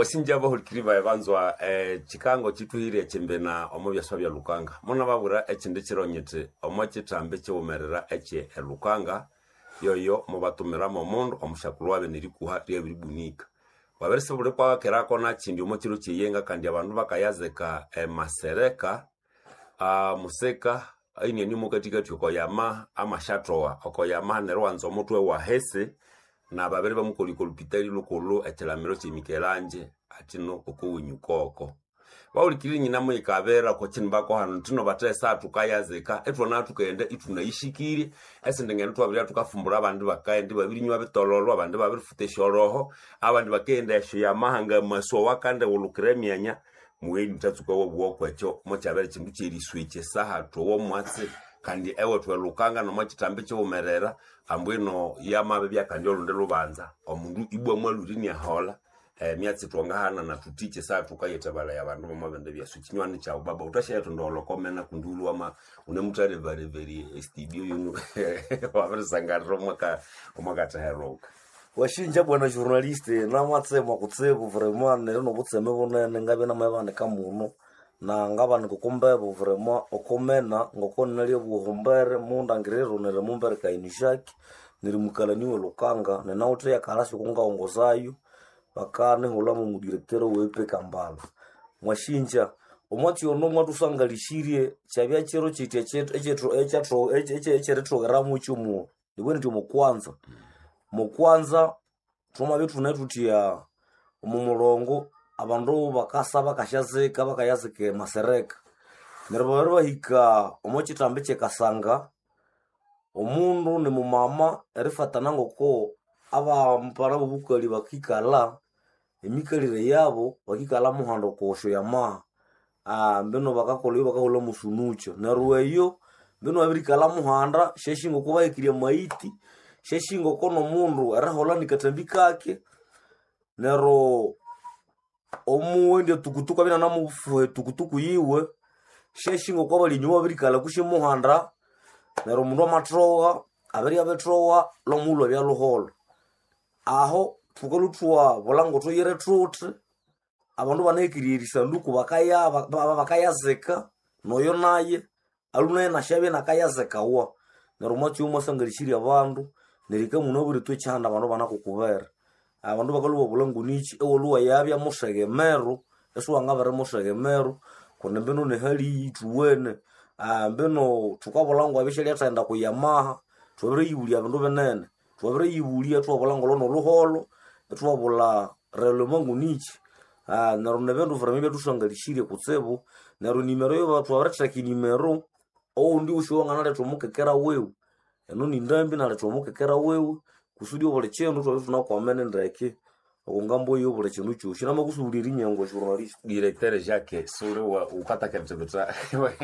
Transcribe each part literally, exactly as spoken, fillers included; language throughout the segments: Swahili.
wasinja bahulikiriba ebanzwa eh chikango chituhire chembe na omobya swabya lukanga mona babura echinde chironyete omo chitambe cheumerera eche elukanga yoyo mubatumira mu mundu omushakulu abe nirikuha rya biribunika waberese bure kwa kerako na chindi omo chiro chiyenga kandi abantu bakayazeka eh, masereka a uh, museka aine ni mukatika tyoko yama amashatoa okoyama nerwanzo mutwe wa hese na babere bamukoliko lupitali lokolo etelamero chemikelanje atino okuwunyukoko baulikiri nyina mu ikabera ko chinbako hano tino batesa tukayazeka etwana tukende itunayishikiri esindengene twabiri tukafumbura abandi bakaende babiri nywa betololo abandi babiri futeshoroho abandi bakende esho yamahanga maswa wakande ulukremianya muweni tatsuka wobwoko echo mochabere chindu chiri switch saha to wo mwatse kandi ewe twelukanga no machitambe chumerera ambwino yamabe byakandi olunde lubanza omundu ibwa mwaluri ni ahola eh myatsi twangahana na tutiche saa tukayetebala yabantu bomabende byasukinywani cha baba utashayeto ndolo komena kundulu ama unemutare very very studio yunu wabersangaro mwaka omaka taheroka washinja bwana journaliste na matsema kutseko vraiment nero butseme bonene ngabe na mabane kamuno na ngaba nikukumbebo vraiment okomena ngokonna lyo buhombere munda ngirero nere mumbere ka inishaki niri mukalaniwe lukanga nena utre ya karasi kunga ongozayo bakane hola mu directeur wepe kambala mwashinja omwati ono mwatu sangalishiriye cyabya kiro chite chetu echetro echatro eche eche retro garamu chumu ndibwe ndi mu kwanza mu kwanza tuma bitu netutia omumurongo abandu bakasaba kashazeka bakayazike masereka nerbo hika omochitambe chekasanga omundu ni mumama erifatana ngoko aba mpara bukali bakikala emikalire yabo bakikala muhando kosho yama ah mbeno bakakolwe bakahola musunucho nerweyo mbeno abirikala muhanda sheshingo kuba ikiriye maiti sheshingo kono mundu arahola nikatambikake nero omuwende tukutuka bina namufu tukutuku yiwe sheshingo kwa bali nyuma birikala kushimuhanda nero mundu amatrowa abari abetrowa lo mulo bya luholo aho tukolutwa bolango to yere truth abandu banekirira nduku bakaya bakayazeka noyo naye aluna na shabe nakayazeka wa nero mwachi umwe sangalishiri abandu nerika muno buri twe cyanda abantu banakukubera abandu bakaluba bolango nichi ewoluwa yabya musegemero eswanga bare musegemero konembeno ne hali tuwene ah mbeno tukabolango abisheli atenda kuyamaha twabere yibuli abandu benene twabere yibuli atwabolango lono luholo etwabola relo mangu nichi ah naro nebendo vrame betusangalishire kutsebo naro nimero yo batwa baretraki nimero o ndi ushonga nale tomukekera wewe eno ni ndambi nale tomukekera wewe kusudi obole chendo twa tuna kwamene ndeke okungambo yo obole chendo cyo shina makusubulira inyango journalist directeur Jacques sore wa ukata kabisa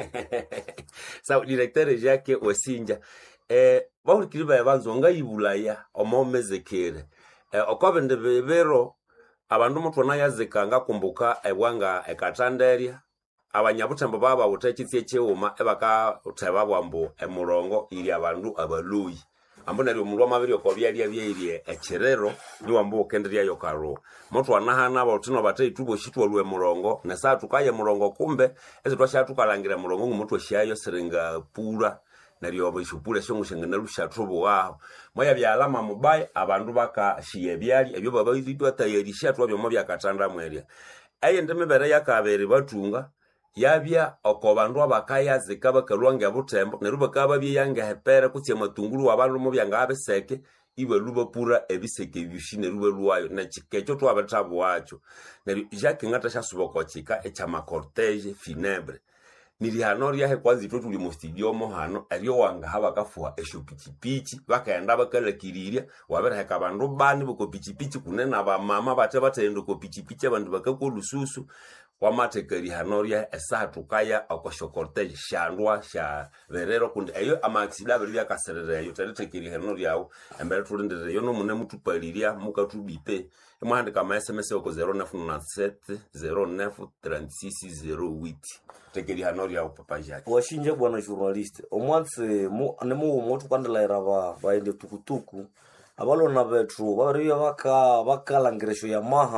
sa directeur Jacques wasinja eh baulikiriba yabanzo ngayibulaya omomezekere eh okobende bebero abandu mutwana yazekanga kumbuka ebwanga ekatanderia abanyabutembo baba butekitse cheuma ebaka uteba bwambo emurongo iri abandu abaluyi ambona ri omundu amabiri okobyali abyiriye ekirero ni wambo kenderia yokaro mutwana hana abotino batei tubo shitwa lwe murongo na saa tukaye murongo kumbe eze twasha tukalangira murongo ngumutwe shayo siringa pura nariyo bishupule shongo shengena rushatubo wao moya byalama mubaye abandu baka shiye byali ebyo baba yitwa tayerisha twabyo mo byakatanda mweria aye ndeme bere yakabere batunga yabya okobandu abakayazika bakalwange butembo neruba kaba byange hepera kutse matungulu abantu mu byanga abeseke iwe luba pura ebiseke byushine ruba ruwayo na chikecho twabatabu wacho neri Jacques ngata shasuboko chika echama cortege funèbre nili hano rya he kwanzi to tuli mu studio mo hano ariyo wanga haba kafuha esho pichipichi bakaenda bakala kiriria wabera he kabandu bani boko pichipichi kunena ba mama bate batendo ko pichipichi abantu bakakolususu wamatekeri hano rya esatu kaya okoshokorte shandwa sha verero kundi eyo amaxila bya kaserere yo tetekeri hano ryawo embere tulindire yo no mune mutupaliria mukatubipe emwande kama S M S oko zero neuf neuf sept zero neuf trente-six zero huit tekeri hano ryawo papa Jacques washinje bwana journaliste omwatse mu nemo motu kwandela iraba baende tukutuku abalona betru bari baka bakalangiresho ya maha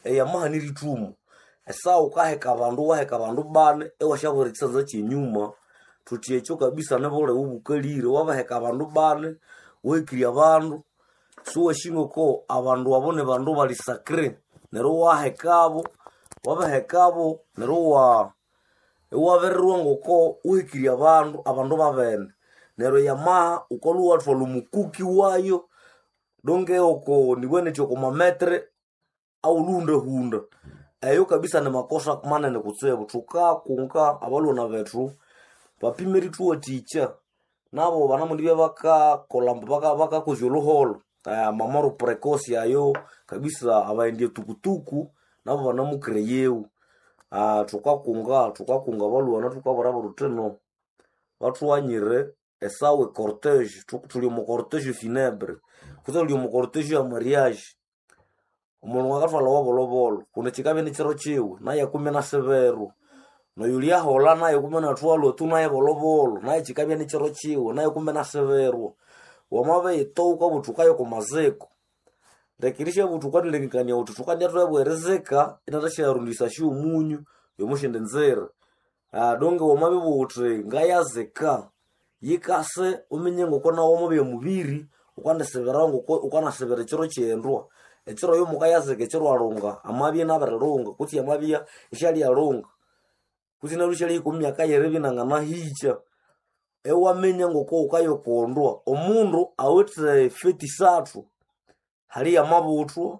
eyamahani ritumu esa ukaheka abandu waheka abandu bane ewashabura kisanza kyenyuma tuti ekyo kabisa nebole ubukalire wabaheka abandu bane wekiri abandu suwe shingoko abandu wabone bandu bali sacré nero wahekabo wabahekabo nero wa ewaberwa ngoko wekiri abandu abandu babene nero yamaha ukoluwa twalo mukuki wayo donge oko nibwene choko mametre au lunde hunda eyo kabisa ne makosa manene kutsebu tuka kunka abalona bethu bapimeri tuwa teacher nabo banamundibe baka kolamba baka baka kujuluholo uh, mamaro precoce ayo kabisa abaendie tukutuku nabo banamukreyeu ah tuka kunga tuka kunga balwana tuka baraba ruteno watu wanyire esawe cortege tuli mu cortege funèbre kuzo li mu cortege ya mariage umuntu wakatwala wabolobolo kuna chikabe ni chero chiwe naye kumena severo no yulia hola naye kumena twalo tu naye bolobolo naye chikabe ni chero chiwe naye kumena severo wamabe itoka butukayo ku mazeko rekirisha butukwa lengikanya ututukanya twebwerezeka inatasha yarundisa shi umunyu yomushende nzera ah donge wamabe butre ngayazeka yikase umenye ngokona womabe mubiri ukanda severa ngoko ukana severa chero chendwa echero yo mukayazeke chero alonga amabye nabaralonga kuti amabya ishali alonga kuti narushali kumyaka yerebinanga nahicha ewamenya ngoko ukayokondwa omundu awetse fifty satu hali ya mabutu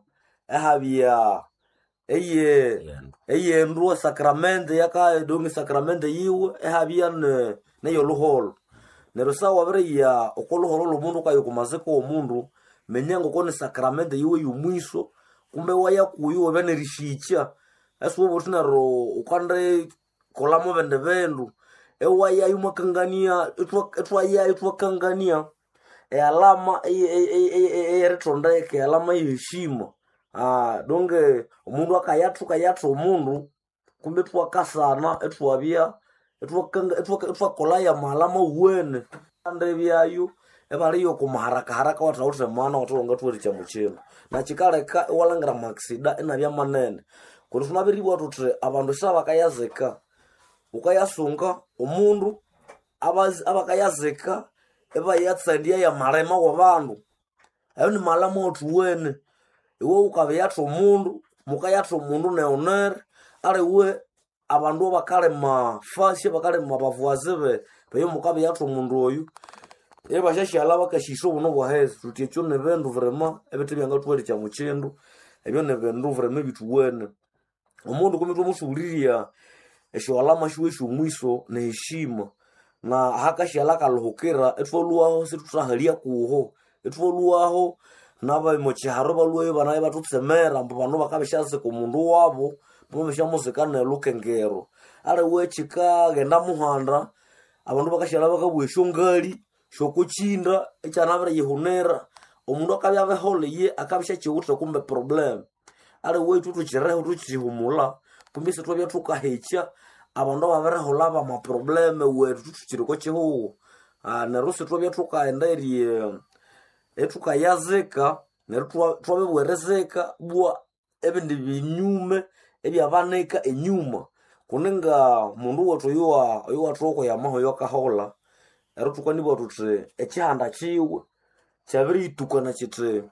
ehabya eye eye ndro sakramente yaka dongi sakramente yiwe ehabya ne neyo luholo nerosa wabere ya okoluholo lumundu kayokumazeko omundu menyango kone sakramente yiwe yumwiso kumbe waya kuyo bene rishicha aso botunaro ukande kolamo bende bendu ewaya yumakangania etwa etwa ya etwa kangania e alama e e e retonda ke alama yishima ah donge umundu akayatu kayatu umundu kumbe twa kasana etwa bia etwa kanga etwa etwa kolaya malama uwene ande byayu ebaliyo kumaharaka haraka watu utse mwana watu ngatu cha muchino na chikaleka walangira maxida ina bya manene kuti tunabiriwa watu tre abandu saba kayazeka ukayasunga umundu abazi abakayazeka eba yatsandiya ya marema wabandu ayo ni malama otuwene iwe ukabe yatho umundu mukayatho umundu neoner ale we abandu bakale mafasi bakale mabavuazebe bayo mukabe yatho umundu oyu eba shashala bakashisho buno bwaheze tutie cyo nebendu vraiment ebete byanga twali cha muchendo ebyo nebendu vraiment bituwene umundu kumitwa musuliria esho alama shwe shumwiso ne heshima na hakashala kalohokera etvoluaho situtahalia kuho etvoluaho naba mochiharo balwe banaye batutsemera mbo bano bakabeshaze ku mundu wabo mbo beshamuzekana lukengero ale wechika genda muhanda abantu bakashala bakabwesho ngali shokuchinda echanabere yehunera omundu akabya behole ye akabisha chiwutra kumbe problem ale wetu tuchireho tuchihumula kumbe setwabya tukahecha abandu babere holaba ma probleme wetu tuchiriko chihu ah neruse twabya tukaenda eri etukayazeka nerutwa twabe bwerezeka bwa ebindi binyume ebyabaneka enyuma kuninga mundu wotu yowa yowa troko ya maho yokahola erutukani botu tre echihanda chiwe chabiri tukana chite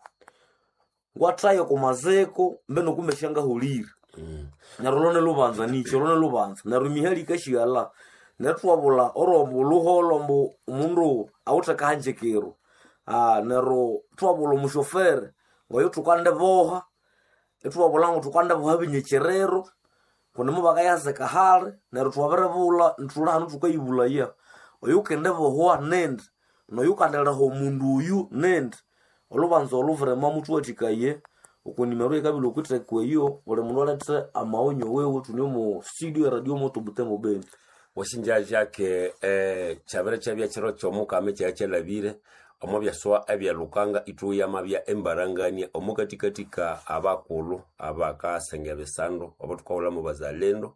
ngwatayo kumazeko mbeno kumeshanga hulira mm. Narolone lubanza nicho rone lubanza narumihali kashiyala netwabula orombo luholo mbo mundu awutaka hanjekero ah nero twabula mushofere ngoyo tukande boha etwabula ngo tukande boha binyecherero kone mubakayaze kahale nero twabere bula ntula hanu tukayibula ya oyukende boha nend no yukandela ho mundu uyu nend olubanza oluvre mamutu watikaye ukunimero ikabilo kwitse kweyo ole mundu aletse amaonyo wewe tunyo mu studio radio moto Butembo Beni washinja jake eh chabere chabya chero chomuka amecha chelabire omobya swa abya lukanga ituya mabya embarangania omukatika tika abakulu abaka sengebe sando obutukaula mu bazalendo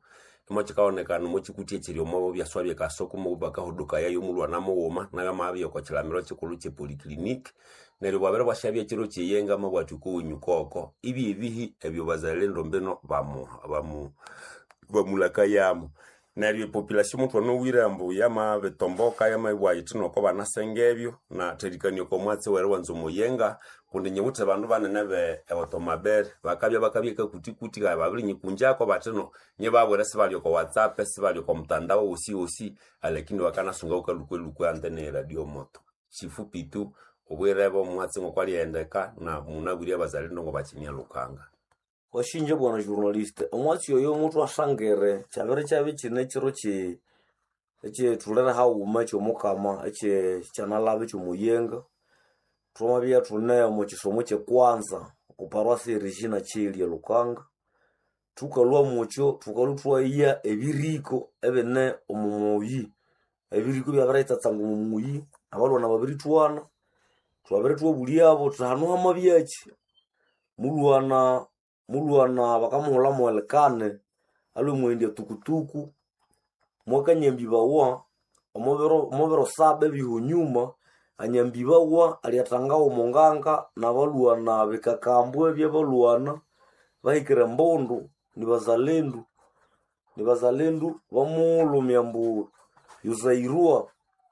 mo chikaonekana mo chikutie chiri mo bya swabye kasoko mo baka hoduka ya yomulwa na muwoma na gama abye kwa chilamiro chikulu che polyclinic neri bwabere bwashabye chiro chiyenga mo bwatuku nyukoko ibi ibihi ebyo bazalendo mbeno bamu bamu bamulaka yamu neri population mutwa no wirambo yama betomboka yama ibwayitino ko banasengebyo na terikanyo ko mwatse were wanzo muyenga kundi nyebute bandu banene be automobile bakabya bakabye kuti kuti ga babiri nyikunjako bateno nye babwera sibali ko WhatsApp sibali ko mtandao usi usi alakini wakana sunga ukalukwe lukwe antene radio moto chifupi tu obwerebo mwatse ngokwali endeka na munabiri abazalendo ngo bachinya lukanga washinje bwana journaliste omwatsi yoyo mutu asangere chabere chabe chine chiro chi eche tulera hauma cho mukama eche chanalabe cho muyenga twamabya tuneyo mu kisomo kye kwanza kuparwa se Regina Chili ya Lukanga tukalwa mucho tukalutwa iya ebiriko ebene omumuyi ebiriko byabareta tsangu mumuyi abalwana babiri twana twabere twobuliabo tano hamabyachi mulwana mulwana bakamuhola mwelekane alwe mwende tukutuku mwakanyembi bawa omobero omobero sabe bihunyuma anyambibawa aliatanga omonganga na balwana bikakambwe bya balwana bahikira mbondo ni bazalendo ni bazalendo bamulumya mbu yuzairua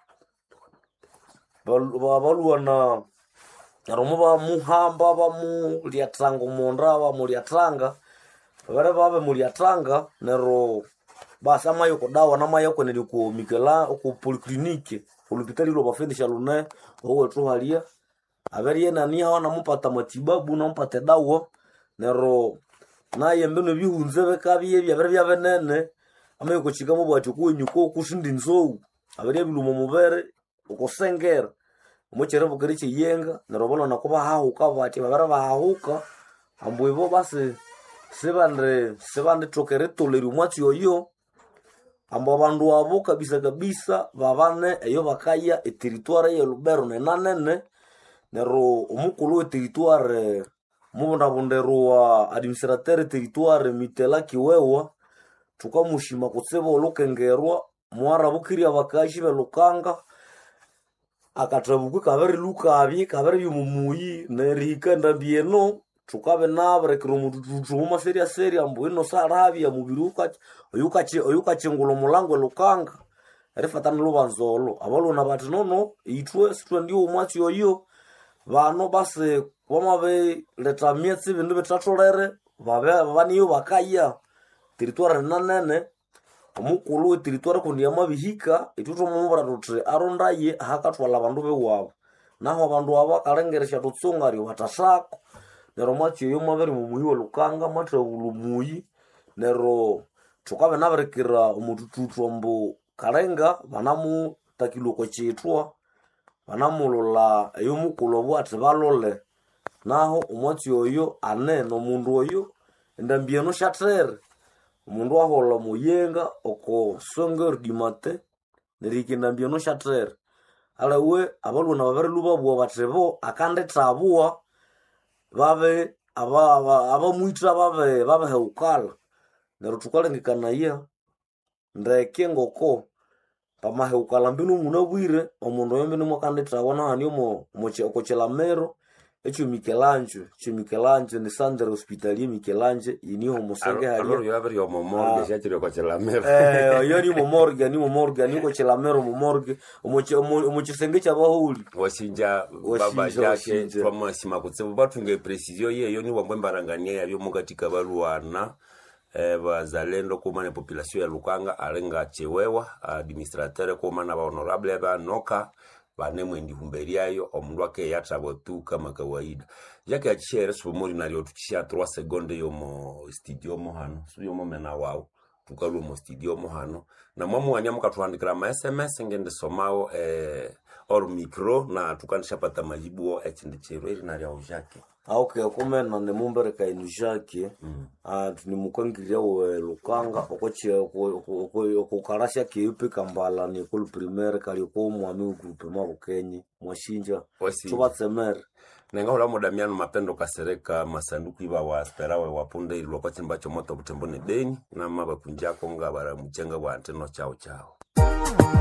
balwana aromo ba muhamba ba mu liatanga monda ba mu liatanga bare babe mu liatanga nero basa mayo ko dawa na mayo ko ne ko Mikela ko polyclinique hospitali lo bafendisha lune owe tu halia aberi na ni hawana mupata matibabu na mpate dawa nero naye mbeno bihunze bekabiye byabere byabenene amayo ko chigamo bwatu ku nyuko kusindi nzo aberi bilumo mubere uko sengera umuchere bugari chiyenga nero bono nakuba hahuka bati babara bahuka ambwebo base sebande sebande tokere toleri mwati yoyo ambo bandu abo kabisa kabisa babane eyo bakaya e territoire ya Lubero ne nanene nero umukulu e territoire mubonda bonderwa administrateur territoire Mitela Kiwewa tukamushima kutsebo lokengerwa mwara bukiri abakashi be Lukanga akatrabuku kabere lukabi kabere yumumuyi nerika ndabieno tukabe nabre kiromututu mu seria seria ambuino sarabi ya mubiruka oyuka chi oyuka chingulo mulango Lukanga rifatana lubanzolo abalona bati nono itwe sitwe ndi umwatsi yoyo bano base kwamabe leta mietsi bindu betatolere babe baniyo bakaya territoire nanene omukulu territoire kundi amabihika ituto mumbara tutre arondaye hakatwala bandu bewabo naho bandu aba kalengeresha tutsungari watasako nero mwatsi yoyo mabere mumuyi wa Lukanga matra ulumuyi nero tukabe naberekira omutututu ombo kalenga banamu takiloko chitwa banamulola eyo mukulu bwati balole naho omwatsi yoyo ane no mundu oyo ndambieno shatere mundu ahola muyenga oko songor dimate neriki ndambieno shatere alawe abalwana babere luba bwo batebo akande tabua babe aba aba, aba muitra babe babe heukala nero tukalengekana iya ndeke ngoko pama heukala mbinu munabwire omundu yombinu mwakande tabona hani mo moche okochelamero echo Michelangelo che Michelangelo ne Sandra Hospitalier Michelangelo ini homosenge hali aloro yabari yo momorge cyatiro ko chelamero eh yori momorge ni momorge ni ko chelamero momorge omoche omoche senge cyabahuli washinja baba yake twamashima kutsebo batunge precision yeyo ni wambembarangania yabyo mugatika balwana eh bazalendo kuma ne population ya Lukanga alenga chewewa administrateur kuma na ba honorable ba noka bane mwendi humberiayo omundu ake yatabo tu kama kawaida yake achere somori na lyo tukisha trois secondes yo mo studio mo hano so yo mo mena wao tukalu mo studio mo hano na mwamu wanya mukatwandikira ma S M S ngende somao eh or micro na tukanishapata majibu echindi chero eri nari au Jacques. Okay, kumena ne mumbere ka inu Jacques. Mm. Ah tunimukangiria we Lukanga okoche okukarasha kiupi kambala ni kul primaire kali ko mwami groupe mwa Kenyi mwashinja. Chubatsemer. Nenga hula modamiano mapendo kasereka masanduku iba wa asperawe wapunde ili wakati mbacho moto butembo ni deni na maba kunjako nga bara mchenga wa anteno chao chao.